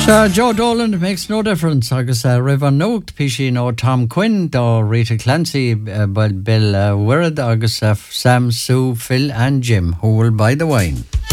Joe Dolan, it makes no difference. Agus River Nocht, Pishi no Tom Quinn, do Rita Clancy, Bill Wirrad, agus Sam, Sue, Phil and Jim, who will buy the wine.